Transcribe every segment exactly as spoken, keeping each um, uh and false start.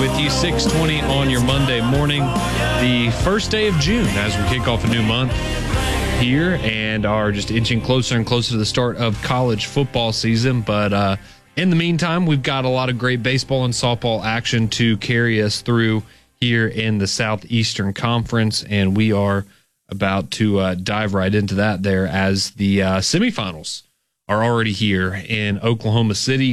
with you, six twenty on your Monday morning, the first day of June as we kick off a new month here and are just inching closer and closer to the start of college football season. But uh, in the meantime, we've got a lot of great baseball and softball action to carry us through here in the Southeastern Conference, and we are about to uh, dive right into that there as the uh, semifinals are already here in Oklahoma City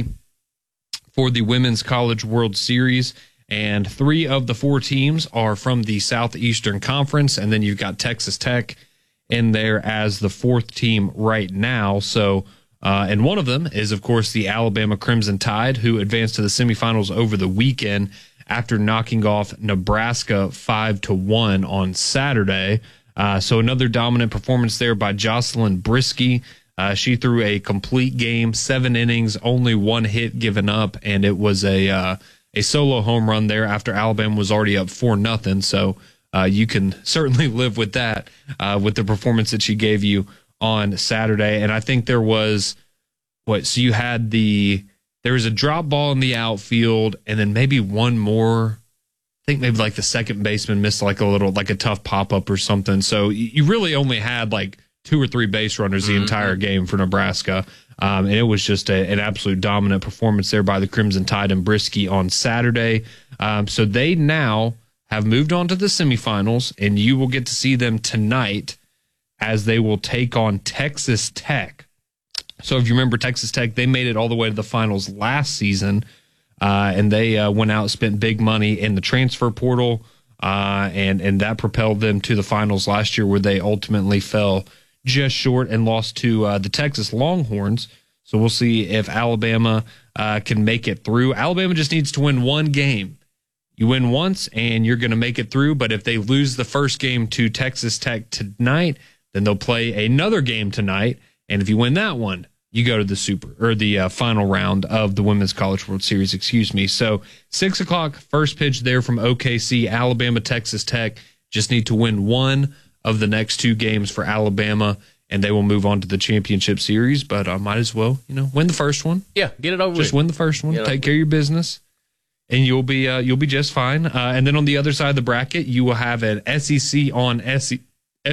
for the Women's College World Series, and three of the four teams are from the Southeastern Conference, and then you've got Texas Tech in there as the fourth team right now. So, uh, and one of them is, of course, the Alabama Crimson Tide, who advanced to the semifinals over the weekend after knocking off Nebraska five to one on Saturday. Uh, so another dominant performance there by Jocelyn Brisky. Uh, she threw a complete game, seven innings, only one hit given up, and it was a uh, a solo home run there after Alabama was already up four nothing. So uh, you can certainly live with that uh, with the performance that she gave you on Saturday. And I think there was what? So you had the there was a drop ball in the outfield, and then maybe one more. I think maybe like the second baseman missed like a little like a tough pop up or something. So you really only had like two or three base runners the mm-hmm. entire game for Nebraska. Um, and it was just a, an absolute dominant performance there by the Crimson Tide and Brisky on Saturday. Um, so they now have moved on to the semifinals, and you will get to see them tonight as they will take on Texas Tech. So if you remember Texas Tech, they made it all the way to the finals last season, uh, and they uh, went out, spent big money in the transfer portal, uh, and, and that propelled them to the finals last year, where they ultimately fell just short and lost to uh, the Texas Longhorns. So we'll see if Alabama uh, can make it through. Alabama just needs to win one game. You win once, and you're going to make it through. But if they lose the first game to Texas Tech tonight, then they'll play another game tonight. And if you win that one, you go to the super or the uh, final round of the Women's College World Series. Excuse me. So six o'clock, first pitch there from O K C. Alabama, Texas Tech just need to win one of the next two games for Alabama, and they will move on to the championship series. But uh, might as well, you know, win the first one. Yeah, get it over Just with. win the first one. Get Take care of your business, and you'll be uh, you'll be just fine. Uh, and then on the other side of the bracket, you will have an S E C on S E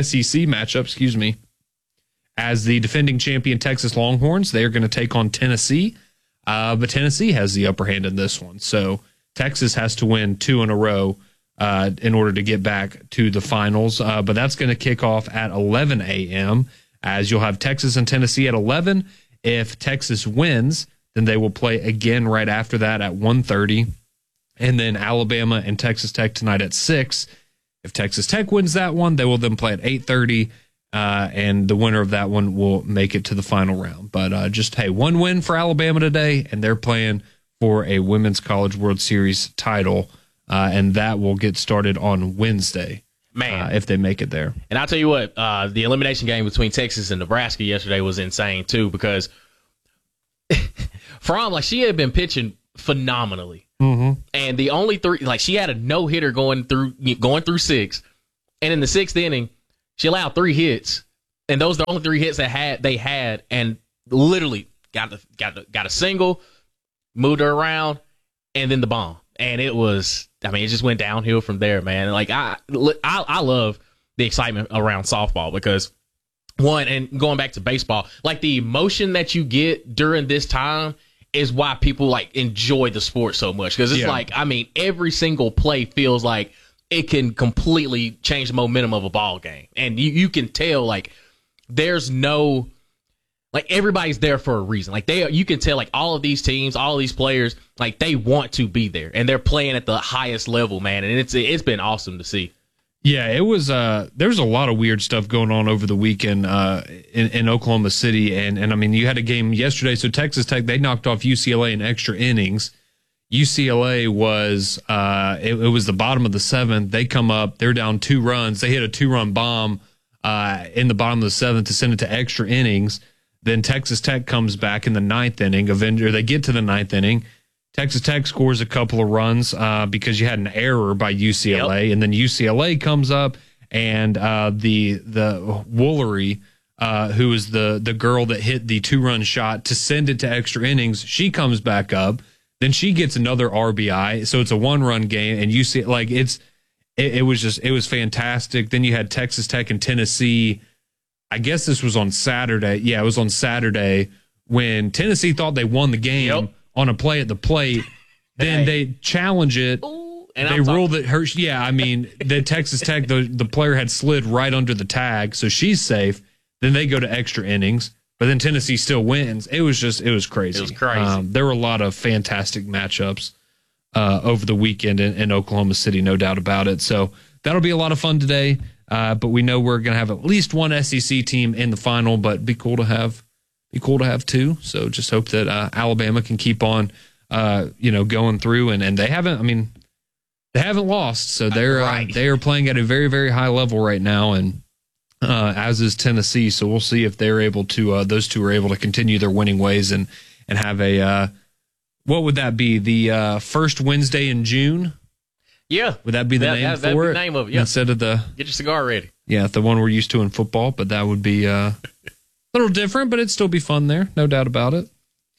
C matchup. Excuse me, as the defending champion Texas Longhorns, they are going to take on Tennessee. Uh, but Tennessee has the upper hand in this one, so Texas has to win two in a row Uh, in order to get back to the finals. Uh, but that's going to kick off at eleven a.m. as you'll have Texas and Tennessee at eleven. If Texas wins, then they will play again right after that at one thirty. And then Alabama and Texas Tech tonight at six. If Texas Tech wins that one, they will then play at eight thirty. Uh, and the winner of that one will make it to the final round. But uh, just, hey, one win for Alabama today, and they're playing for a Women's College World Series title. Uh, and that will get started on Wednesday, man, uh, if they make it there. And I'll tell you what, uh, the elimination game between Texas and Nebraska yesterday was insane, too, because Fromm, like, she had been pitching phenomenally. Mm-hmm. And the only three, like, she had a no-hitter going through going through six. And in the sixth inning, she allowed three hits. And those are the only three hits that had they had. And literally got, the, got, the, got a single, moved her around, and then the bomb. And it was, I mean, it just went downhill from there, man. Like, I, I, I love the excitement around softball because, one, and going back to baseball, like, the emotion that you get during this time is why people, like, enjoy the sport so much. Because it's yeah. like, I mean, every single play feels like it can completely change the momentum of a ball game. And you, you can tell, like, there's no... Like, everybody's there for a reason. Like, they, you can tell, like, all of these teams, all of these players, like, they want to be there, and they're playing at the highest level, man. And it's it's been awesome to see. Yeah, it was. Uh, there was a lot of weird stuff going on over the weekend uh, in, in Oklahoma City, and and I mean, you had a game yesterday. So Texas Tech, they knocked off U C L A in extra innings. U C L A was uh, it, it was the bottom of the seventh. They come up, they're down two runs. They hit a two run bomb uh, in the bottom of the seventh to send it to extra innings. Then Texas Tech comes back in the ninth inning. Avenger, they get to the ninth inning. Texas Tech scores a couple of runs uh, because you had an error by U C L A, yep. and then U C L A comes up, and uh, the the Woolery, uh, who is the the girl that hit the two run shot to send it to extra innings, she comes back up. Then she gets another R B I. So it's a one-run game, and you see like it's it, it was just it was fantastic. Then you had Texas Tech and Tennessee. I guess this was on Saturday. Yeah, it was on Saturday when Tennessee thought they won the game yep. on a play at the plate. Then hey. they challenge it. Ooh, and they I'm ruled it her. Yeah, I mean, the Texas Tech, the, the player had slid right under the tag, so she's safe. Then they go to extra innings, but then Tennessee still wins. It was just, it was crazy. It was crazy. Um, there were a lot of fantastic matchups uh, over the weekend in, in Oklahoma City, no doubt about it. So that'll be a lot of fun today. Uh, but we know we're going to have at least one S E C team in the final, but it'd be cool to have, be cool to have two. So just hope that uh, Alabama can keep on, uh, you know, going through, and, and they haven't. I mean, they haven't lost, so they're right. uh, they are playing at a very very high level right now, and uh, as is Tennessee. So we'll see if they're able to. Uh, those two are able to continue their winning ways and and have a. Uh, what would that be? The uh, first Wednesday in June. Yeah. Would that be the that, name that, for that'd it? Be the name of it, yeah. Instead of the... Get your cigar ready. Yeah, the one we're used to in football, but that would be uh, a little different, but it'd still be fun there, no doubt about it.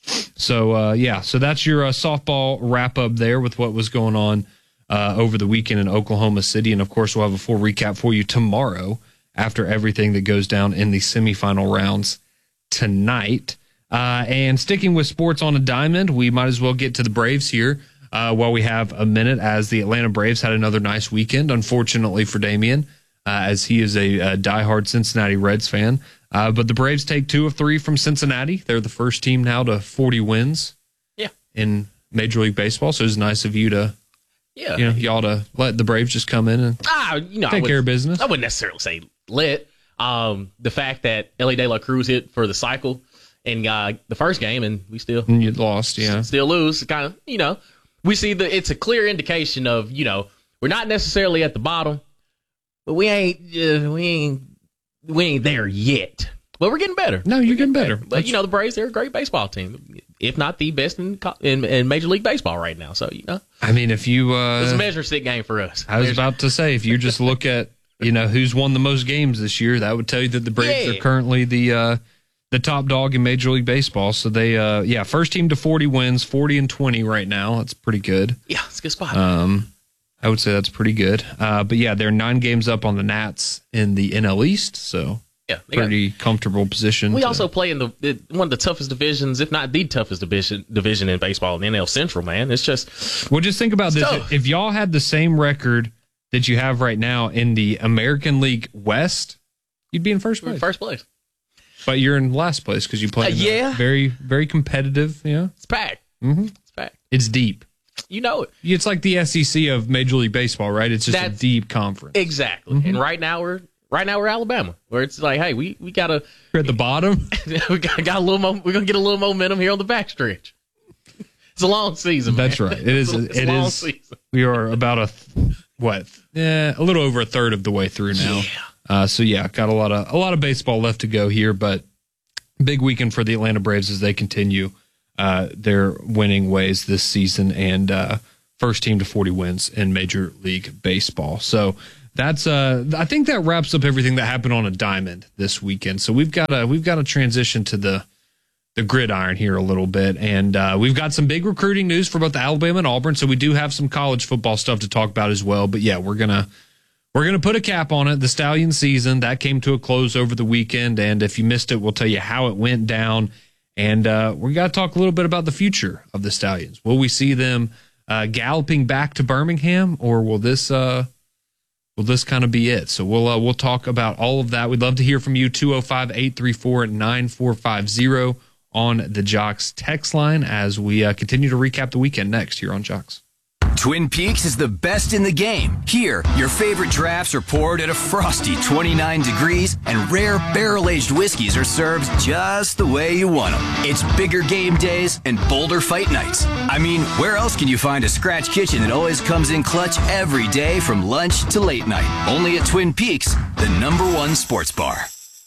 So, uh, yeah, so that's your uh, softball wrap-up there with what was going on uh, over the weekend in Oklahoma City. And, of course, we'll have a full recap for you tomorrow after everything that goes down in the semifinal rounds tonight. Uh, and sticking with sports on a diamond, we might as well get to the Braves here. Uh, while we have a minute, as the Atlanta Braves had another nice weekend, unfortunately for Damian, uh, as he is a, a diehard Cincinnati Reds fan. Uh, but the Braves take two of three from Cincinnati. They're the first team now to forty wins yeah. in Major League Baseball. So it's nice of you to, yeah, you know, y'all to let the Braves just come in and ah, you know, take would, care of business. I wouldn't necessarily say lit. Um, the fact that Elly De La Cruz hit for the cycle in uh, the first game, and we still and you lost, yeah, still lose. Kind of, you know. We see that it's a clear indication of, you know, we're not necessarily at the bottom, but we ain't uh, we ain't we ain't there yet. But we're getting better. No, you're getting better. better. But That's... you know, the Braves, they're a great baseball team, if not the best in in, in Major League Baseball right now. So you know, I mean, if you uh, it's a measure stick game for us. I was about to say, if you just look at you know who's won the most games this year, that would tell you that the Braves yeah. are currently the. Uh, The top dog in Major League Baseball. So they, uh, yeah, first team to forty wins, forty and twenty right now. That's pretty good. Yeah, it's a good spot. Um, I would say that's pretty good. Uh, but yeah, they're nine games up on the Nats in the N L East. So yeah, pretty got, comfortable position. We to, also play in the, the one of the toughest divisions, if not the toughest division division in baseball, in the N L Central. Man, it's just. Well, just think about this: tough. If y'all had the same record that you have right now in the American League West, you'd be in first place. First place. But you're in last place because you play uh, yeah. very, very competitive. Yeah, it's packed. Mm-hmm. It's packed. It's deep. You know it. It's like the S E C of Major League Baseball, right? It's just That's, a deep conference. Exactly. Mm-hmm. And right now we're right now we're Alabama, where it's like, hey, we we gotta. We're at the bottom. we got, got a little. Mo- we're gonna get a little momentum here on the backstretch. It's a long season. That's man. right. It is. It's a, it's it a long is. Season. We are about a what? Yeah, a little over a third of the way through now. Yeah. Uh, so yeah, got a lot of a lot of baseball left to go here, but. Big weekend for the Atlanta Braves as they continue uh, their winning ways this season and uh, first team to forty wins in Major League Baseball. So that's uh, I think that wraps up everything that happened on a diamond this weekend. So we've got to we've got to transition to the the gridiron here a little bit, and uh, we've got some big recruiting news for both Alabama and Auburn. So we do have some college football stuff to talk about as well. But yeah, we're gonna. We're going to put a cap on it. The Stallion season, that came to a close over the weekend. And if you missed it, we'll tell you how it went down. And uh, we got to talk a little bit about the future of the Stallions. Will we see them uh, galloping back to Birmingham, or will this uh, will this kind of be it? So we'll uh, we'll talk about all of that. We'd love to hear from you, two oh five, eight three four, nine four five zero on the Jocks text line as we uh, continue to recap the weekend next here on Jocks. Twin Peaks is the best in the game. Here, your favorite drafts are poured at a frosty twenty-nine degrees, and rare barrel-aged whiskeys are served just the way you want them. It's bigger game days and bolder fight nights. I mean, where else can you find a scratch kitchen that always comes in clutch every day from lunch to late night? Only at Twin Peaks, the number one sports bar.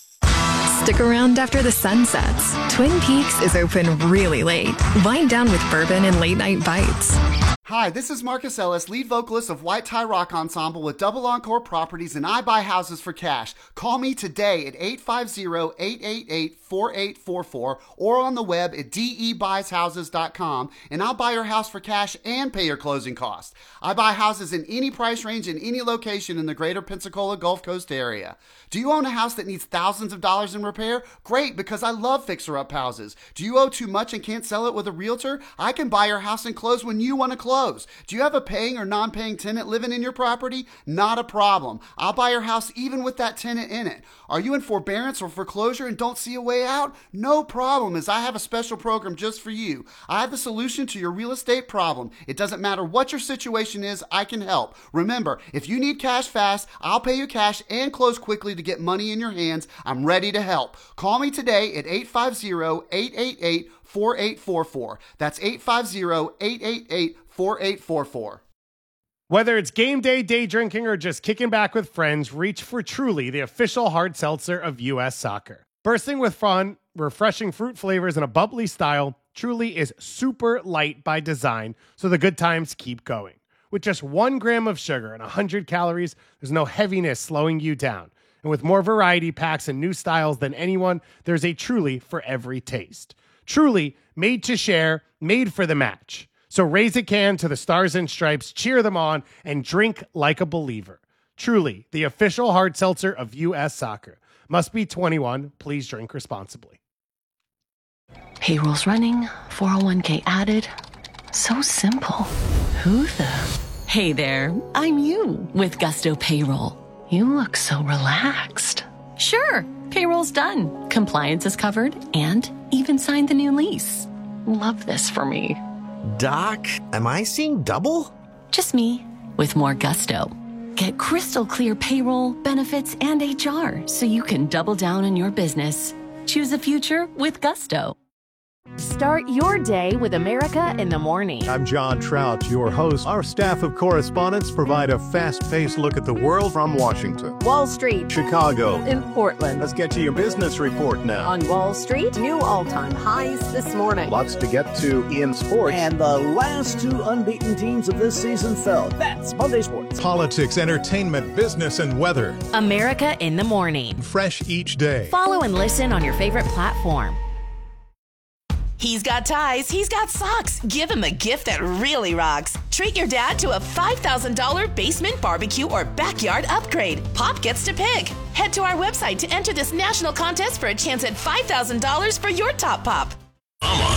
Stick around after the sun sets. Twin Peaks is open really late. Wind down with bourbon and late night bites. Hi, this is Marcus Ellis, lead vocalist of White Tie Rock Ensemble with Double Encore Properties, and I buy houses for cash. Call me today at eight five zero, eight eight eight, four eight four four or on the web at d e buys houses dot com, and I'll buy your house for cash and pay your closing costs. I buy houses in any price range in any location in the greater Pensacola Gulf Coast area. Do you own a house that needs thousands of dollars in repair? Great, because I love fixer-up houses. Do you owe too much and can't sell it with a realtor? I can buy your house and close when you want to close. Do you have a paying or non-paying tenant living in your property? Not a problem. I'll buy your house even with that tenant in it. Are you in forbearance or foreclosure and don't see a way out? No problem, as I have a special program just for you. I have the solution to your real estate problem. It doesn't matter what your situation is, I can help. Remember, if you need cash fast, I'll pay you cash and close quickly to get money in your hands. I'm ready to help. Call me today at eight five zero, eight eight eight, four eight four four. That's eight five zero, eight eight eight, four eight four four. Whether it's game day, day drinking, or just kicking back with friends, reach for Truly, the official hard seltzer of U S Soccer. Bursting with fun, refreshing fruit flavors, and a bubbly style, Truly is super light by design, so the good times keep going. With just one gram of sugar and one hundred calories, there's no heaviness slowing you down. And with more variety packs and new styles than anyone, there's a Truly for every taste. Truly, made to share, made for the match. So raise a can to the Stars and Stripes, cheer them on, and drink like a believer. Truly, the official hard seltzer of U S Soccer. Must be twenty-one. Please drink responsibly. Payroll's running, four oh one k added. So simple. Who the? Hey there, I'm you with Gusto Payroll. You look so relaxed. Sure, payroll's done. Compliance is covered and even signed the new lease. Love this for me. Doc, am I seeing double? Just me with more gusto. Get crystal clear payroll, benefits, and H R so you can double down on your business. Choose a future with Gusto. Start your day with America in the Morning. I'm John Trout, your host. Our staff of correspondents provide a fast-paced look at the world from Washington, Wall Street, Chicago, and Portland. Let's get to your business report now. On Wall Street, new all-time highs this morning. Lots to get to in sports. And the last two unbeaten teams of this season fell. That's Monday Sports. Politics, entertainment, business, and weather. America in the Morning. Fresh each day. Follow and listen on your favorite platform. He's got ties, he's got socks. Give him a gift that really rocks. Treat your dad to a five thousand dollars basement barbecue or backyard upgrade. Pop gets to pick. Head to our website to enter this national contest for a chance at five thousand dollars for your top pop. Mama